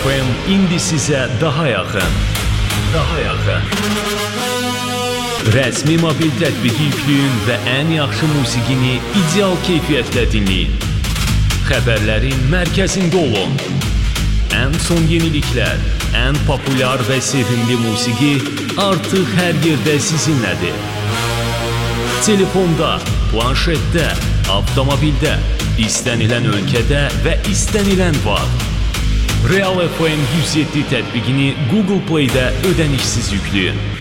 FM indi sizə daha yaxın. Rəsmi mobil tətbiqi yükləyin və ən yaxşı musiqini ideal keyfiyyətlə dinləyin. Xəbərlərin mərkəzində olun. Ən son yeniliklər, ən populyar və sevimli musiqi artıq hər yerdə sizinlədir. Telefonda, planşetdə, avtomobildə, istənilən ölkədə və istənilən vaxt. Real FM 107 tətbiqini Google Play-də ödənişsiz yükləyin.